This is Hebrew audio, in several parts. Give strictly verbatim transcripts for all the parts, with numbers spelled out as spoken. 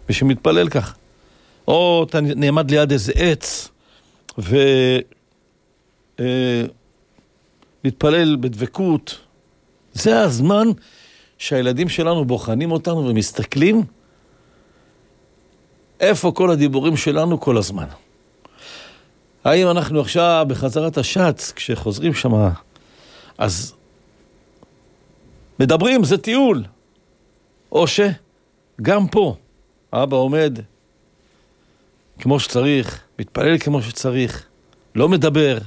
ושמתפלל כך. או אתה נעמד ליד איזה עץ, ו... אה, מתפלל בדבקות. זה הזמן שהילדים שלנו בוחנים אותנו ומסתכלים איפה כל הדיבורים שלנו כל הזמן. האם אנחנו עכשיו בחזרת השץ, כשחוזרים שם, אז מדברים, זה טיול. או שגם פה, אבא עומד כמו שצריך, מתפלל כמו שצריך, לא מדבר.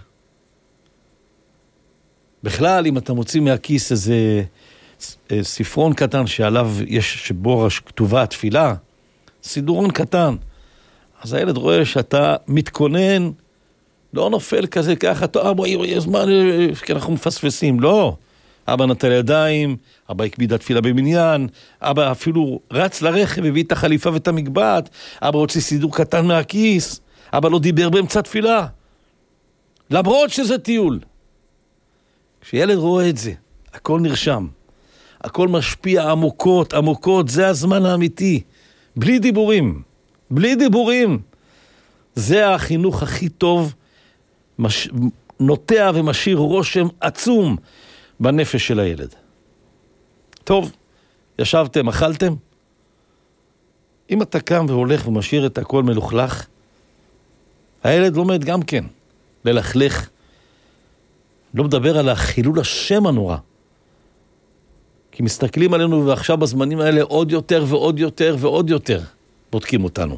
בכלל, אם אתה מוציא מהכיס איזה ספרון קטן שעליו יש, שבו כתובה התפילה, סידורון קטן, אז הילד רואה שאתה מתכונן, לא נופל כזה ככה, אבא, יש זמן, כי אנחנו מפספסים, לא. אבא נטל ידיים, אבא הקביד התפילה במניין, אבא אפילו רץ לרכב, הביא את החליפה ואת המגבעת, אבא הוציא סידור קטן מהכיס, אבא לא דיבר באמצע תפילה. למרות שזה טיול. כשילד רואה את זה, הכל נרשם, הכל משפיע עמוקות, עמוקות, זה הזמן האמיתי, בלי דיבורים, בלי דיבורים. זה החינוך הכי טוב, מש... נוטע ומשאיר רושם עצום בנפש של הילד. טוב, ישבתם, אכלתם? אם אתה קם והולך ומשאיר את הכל מלוכלך, הילד לומד גם כן, ללכלך. לא מדבר על החילול השם הנורא. כי מסתכלים עלינו ועכשיו בזמנים האלה עוד יותר ועוד יותר ועוד יותר בודקים אותנו.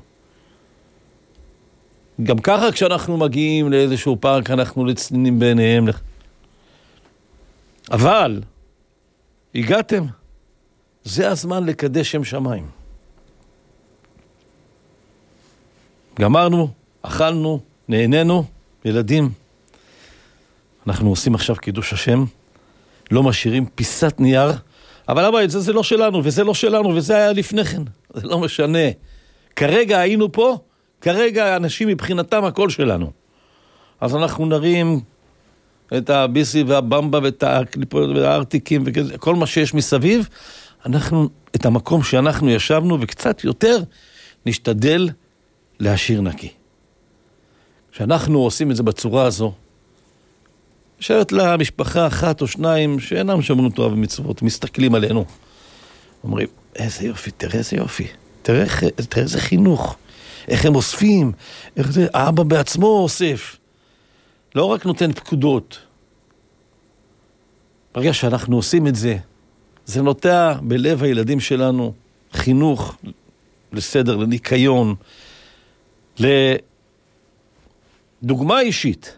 גם ככה כשאנחנו מגיעים לאיזשהו פארק אנחנו לצנינים ביניהם. אבל הגעתם, זה הזמן לקדש שם שמיים. גמרנו, אכלנו, נהנינו, ילדים. אנחנו עושים עכשיו קידוש השם, לא משאירים פיסת נייר, אבל אבא, זה, זה לא שלנו, וזה לא שלנו, וזה היה לפני כן. זה לא משנה. כרגע היינו פה, כרגע האנשים מבחינתם הכל שלנו. אז אנחנו נרים את הביסי והבמבה ואת הקליפות והארטיקים וכזה, כל מה שיש מסביב, אנחנו, את המקום שאנחנו ישבנו וקצת יותר, נשתדל להשאיר נקי. כשאנחנו עושים את זה בצורה הזו, יושבת לה משפחה אחת או שניים שאינם שמענו תורה ומצוות, מסתכלים עלינו. אומרים, איזה יופי, תראה איזה יופי. תראה, תראה איזה חינוך. איך הם אוספים. איך זה, האבא בעצמו אוסף. לא רק נותן פקודות. ברגע שאנחנו עושים את זה, זה נוטע בלב הילדים שלנו חינוך לסדר, לניקיון, לדוגמה אישית.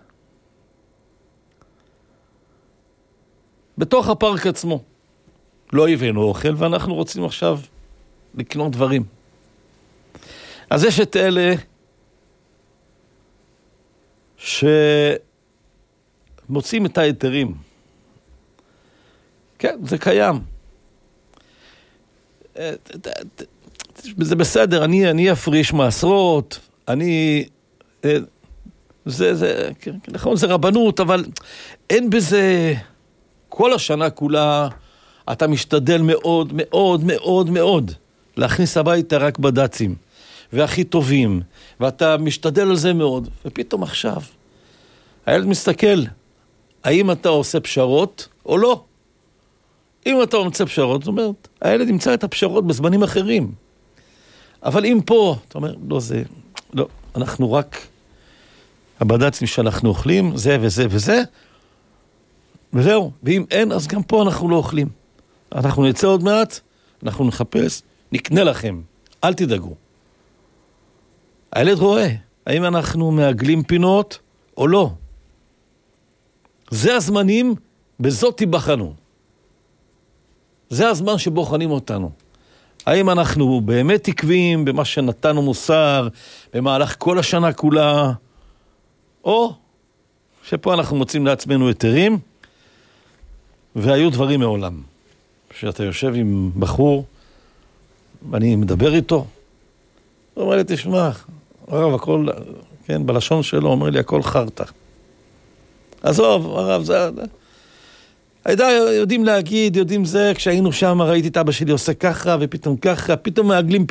בתוך הפארק עצמו. לא הבאנו אוכל, ואנחנו רוצים עכשיו לקנות דברים. אז יש את אלה שמוצאים את היתרים. כן, זה קיים. זה בסדר, אני, אני אפריש מעשרות, אני... זה, זה, נכון, זה רבנות, אבל אין בזה... כל השנה כולה אתה משתדל מאוד, מאוד, מאוד, מאוד להכניס הביתה רק בד"צים, והכי טובים, ואתה משתדל על זה מאוד, ופתאום עכשיו, הילד מסתכל, האם אתה עושה פשרות או לא? אם אתה עושה פשרות, זאת אומרת, הילד ימצא את הפשרות בזמנים אחרים. אבל אם פה, אתה אומר, לא זה, לא, אנחנו רק, הבד"צים שאנחנו אוכלים, זה וזה וזה, וזהו, ואם אין, אז גם פה אנחנו לא אוכלים. אנחנו נצא עוד מעט, אנחנו נחפש, נקנה לכם, אל תדאגו. הילד רואה, האם אנחנו מעגלים פינות או לא. זה הזמנים, בזאת תיבחנו. זה הזמן שבוחנים אותנו. האם אנחנו באמת עקביים במה שנתנו מוסר, במהלך כל השנה כולה, או שפה אנחנו מוצאים לעצמנו יתרים, והיו דברים מעולם. שאתה יושב עם בחור, ואני מדבר איתו, הוא אומר לי, תשמע, הרב, הכל, כן, בלשון שלו, אומר לי, הכל חרטה. עזוב, הרב, זה... הידע, יודעים להגיד, יודעים זה, כשהיינו שם, ראיתי את אבא שלי עושה ככה, ופתאום ככה, פתאום מעגלים